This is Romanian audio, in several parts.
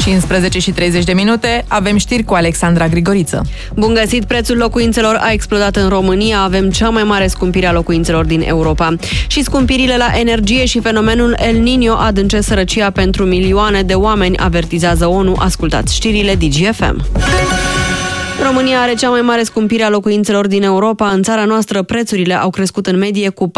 15:30, avem știri cu Alexandra Grigoriță. Bun găsit! Prețul locuințelor a explodat în România, avem cea mai mare scumpire a locuințelor din Europa. Și scumpirile la energie și fenomenul El Niño adâncesc sărăcia pentru milioane de oameni, avertizează ONU. Ascultați știrile DGFM. România are cea mai mare scumpire a locuințelor din Europa. În țara noastră, prețurile au crescut în medie cu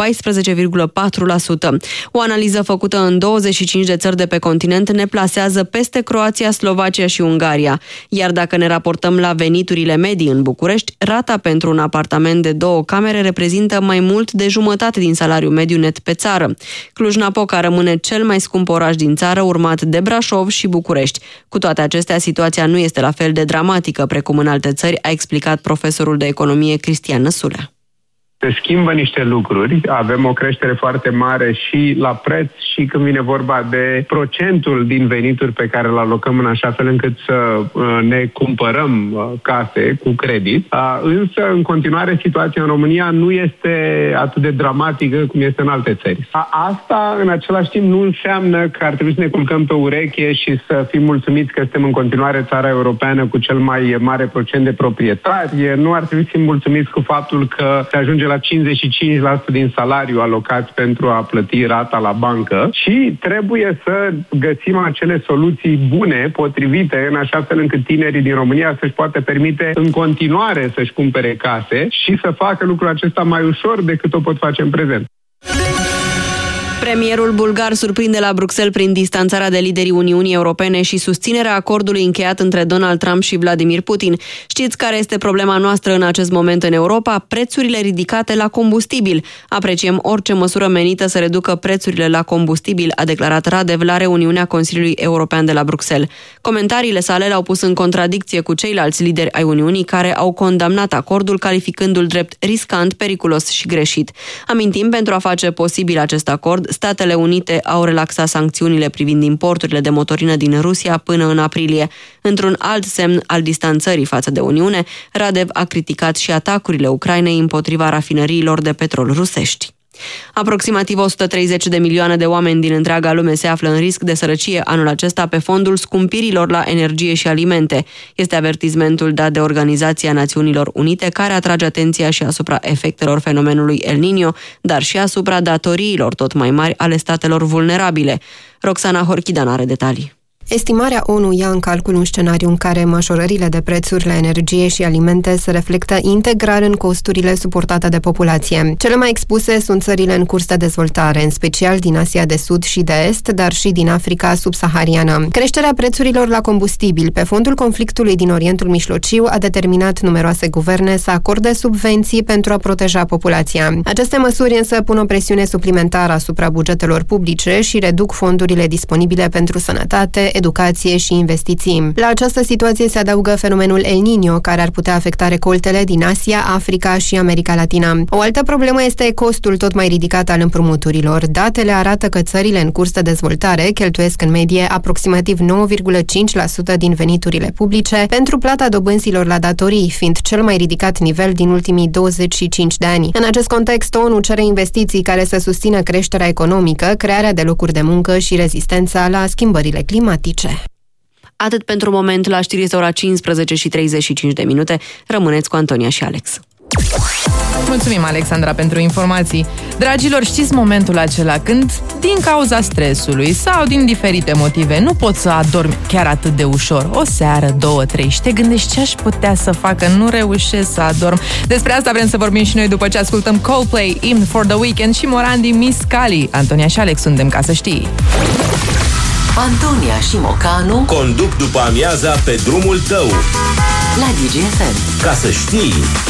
14,4%. O analiză făcută în 25 de țări de pe continent ne plasează peste Croația, Slovacia și Ungaria. Iar dacă ne raportăm la veniturile medii în București, rata pentru un apartament de 2 camere reprezintă mai mult de jumătate din salariul mediu net pe țară. Cluj-Napoca rămâne cel mai scump oraș din țară, urmat de Brașov și București. Cu toate acestea, situația nu este la fel de dramatică precum în alte țări, a explicat profesorul de economie Cristian Năsulea. Se schimbă niște lucruri, avem o creștere foarte mare și la preț și când vine vorba de procentul din venituri pe care îl alocăm în așa fel încât să ne cumpărăm case cu credit. Însă, în continuare, situația în România nu este atât de dramatică cum este în alte țări. Asta, în același timp, nu înseamnă că ar trebui să ne culcăm pe ureche și să fim mulțumiți că suntem în continuare țara europeană cu cel mai mare procent de proprietari. Nu ar trebui să fim mulțumiți cu faptul că se ajunge la 55% din salariu alocați pentru a plăti rata la bancă și trebuie să găsim acele soluții bune, potrivite, în așa fel încât tinerii din România să-și poată permite în continuare să-și cumpere case și să facă lucrul acesta mai ușor decât o pot face în prezent. Premierul bulgar surprinde la Bruxelles prin distanțarea de liderii Uniunii Europene și susținerea acordului încheiat între Donald Trump și Vladimir Putin. Știți care este problema noastră în acest moment în Europa? Prețurile ridicate la combustibil. Apreciem orice măsură menită să reducă prețurile la combustibil, a declarat Radev la reuniunea Consiliului European de la Bruxelles. Comentariile sale l-au pus în contradicție cu ceilalți lideri ai Uniunii care au condamnat acordul, calificându-l drept riscant, periculos și greșit. Amintim, pentru a face posibil acest acord, Statele Unite au relaxat sancțiunile privind importurile de motorină din Rusia până în aprilie. Într-un alt semn al distanțării față de Uniune, Radev a criticat și atacurile Ucrainei împotriva rafinăriilor de petrol rusești. Aproximativ 130 de milioane de oameni din întreaga lume se află în risc de sărăcie anul acesta pe fondul scumpirilor la energie și alimente. Este avertismentul dat de Organizația Națiunilor Unite, care atrage atenția și asupra efectelor fenomenului El Niño, dar și asupra datoriilor tot mai mari ale statelor vulnerabile. Roxana Horchidan are detalii. Estimarea ONU ia în calcul un scenariu în care majorările de prețuri la energie și alimente se reflectă integral în costurile suportate de populație. Cele mai expuse sunt țările în curs de dezvoltare, în special din Asia de Sud și de Est, dar și din Africa subsahariană. Creșterea prețurilor la combustibil pe fondul conflictului din Orientul Mijlociu a determinat numeroase guverne să acorde subvenții pentru a proteja populația. Aceste măsuri însă pun o presiune suplimentară asupra bugetelor publice și reduc fondurile disponibile pentru sănătate, educație și investiții. La această situație se adaugă fenomenul El Niño, care ar putea afecta recoltele din Asia, Africa și America Latină. O altă problemă este costul tot mai ridicat al împrumuturilor. Datele arată că țările în curs de dezvoltare cheltuiesc în medie aproximativ 9,5% din veniturile publice pentru plata dobânzilor la datorii, fiind cel mai ridicat nivel din ultimii 25 de ani. În acest context, ONU cere investiții care să susțină creșterea economică, crearea de locuri de muncă și rezistența la schimbările climatice. Atât pentru moment, la știri este ora 15:35. Rămâneți cu Antonia și Alex. Mulțumim, Alexandra, pentru informații. Dragilor, știți momentul acela când, din cauza stresului sau din diferite motive, nu poți să adormi chiar atât de ușor? O seară, 2-3 și te gândești ce aș putea să fac, că nu reușesc să adorm. Despre asta vrem să vorbim și noi după ce ascultăm Coldplay, In for the Weekend și Morandi, Miss Cali. Antonia și Alex suntem, ca să știi. Antonia și Mocanu conduc după amiaza pe drumul tău la DGFM. Ca să știi.